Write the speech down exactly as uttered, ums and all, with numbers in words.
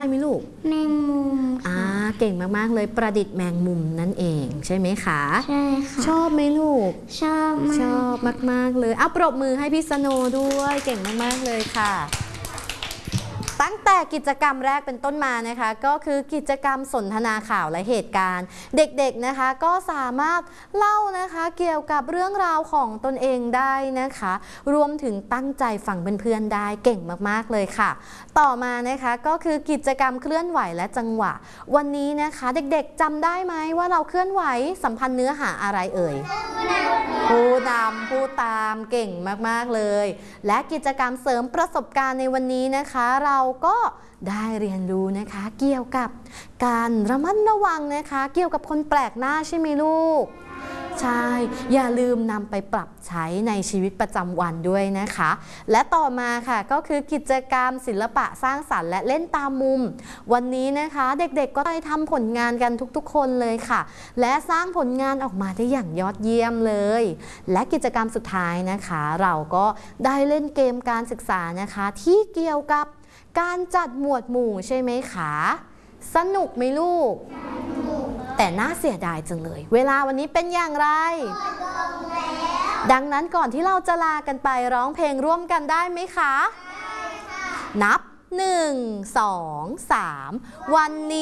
ใช่ไหมลูกแมงมุมอ่าเก่งมากๆเลยประดิษฐ์แมงมุมนั่นเองใช่ไหมคะใช่ค่ะชอบไหมลูกชอบมากชอบมากๆเลยเอาปรบมือให้พี่สโนด้วยเก่งมากๆเลยค่ะตั้งแต่กิจกรรมแรกเป็นต้นมานะคะก็คือกิจกรรมสนทนาข่าวและเหตุการณ์เด็กๆนะคะก็สามารถเล่านะคะเกี่ยวกับเรื่องราวของตนเองได้นะคะรวมถึงตั้งใจฟังเพื่อนๆได้เก่งมากๆเลยค่ะต่อมานะคะก็คือกิจกรรมเคลื่อนไหวและจังหวะวันนี้นะคะเด็กๆจำได้ไหมว่าเราเคลื่อนไหวสัมพันธ์เนื้อหาอะไรเอ่ยผู้นำผู้ตามเก่งมากๆเลยและกิจกรรมเสริมประสบการณ์ในวันนี้นะคะเราก็ได้เรียนรู้นะคะเกี่ยวกับการระมัดระวังนะคะเกี่ยวกับคนแปลกหน้าใช่ไหมลูกใช่อย่าลืมนำไปปรับใช้ในชีวิตประจำวันด้วยนะคะและต่อมาค่ะก็คือกิจกรรมศิลปะสร้างสรรค์และเล่นตามมุมวันนี้นะคะเด็กๆก็ได้ทำผลงานกันทุกๆคนเลยค่ะและสร้างผลงานออกมาได้อย่างยอดเยี่ยมเลยและกิจกรรมสุดท้ายนะคะเราก็ได้เล่นเกมการศึกษานะคะที่เกี่ยวกับการจัดหมวดหมู่ใช่ไหมคะสนุกไหมลูกแต่น่าเสียดายจังเลยเวลาวันนี้เป็นอย่างไรดังนั้นก่อนที่เราจะลากันไปร้องเพลงร่วมกันได้ไหมคะนับหนึ่ง สอง สามวันนี้